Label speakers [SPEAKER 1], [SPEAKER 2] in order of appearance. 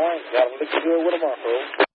[SPEAKER 1] Got a lick to do with them also.